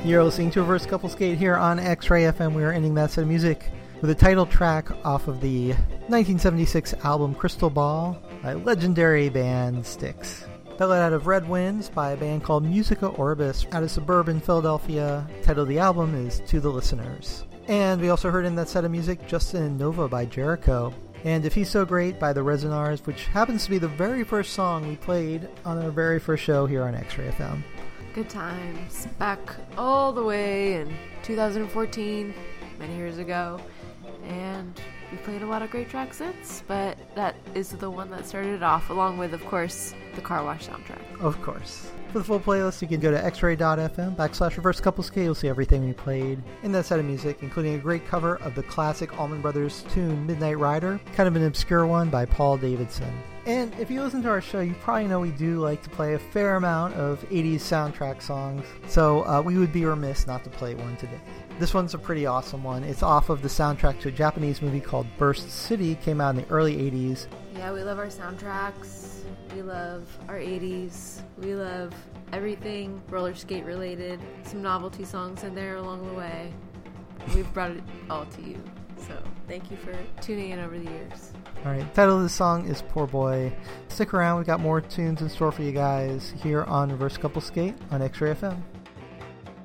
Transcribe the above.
You're listening to Reverse Couple Skate here on X-Ray FM. We are ending that set of music with a title track off of the 1976 album Crystal Ball by legendary band Styx. That led out of Red Winds by a band called Musica Orbis out of suburban Philadelphia. The title of the album is To the Listeners. And we also heard in that set of music Justin and Nova by Jericho. And If He's So Great by the Resonars, which happens to be the very first song we played on our very first show here on X-Ray FM. Good times. Back all the way in 2014, many years ago. And we played a lot of great tracks since, but that is the one that started it off, along with, of course, the Car Wash soundtrack. Of course. For the full playlist, you can go to xray.fm/reverse couple skate. You'll see everything we played in that set of music, including a great cover of the classic Allman Brothers tune Midnight Rider, kind of an obscure one by Paul Davidson. And if you listen to our show, you probably know we do like to play a fair amount of 80s soundtrack songs, so we would be remiss not to play one today. This one's a pretty awesome one. It's off of the soundtrack to a Japanese movie called Burst City, came out in the early 80s. Yeah, we love our soundtracks. We love our 80s. We love everything roller skate related. Some novelty songs in there along the way. We've brought it all to you. So thank you for tuning in over the years. Alright, the title of the song is Poor Boy. Stick around, we got more tunes in store for you guys here on Reverse Couple Skate on X-Ray FM.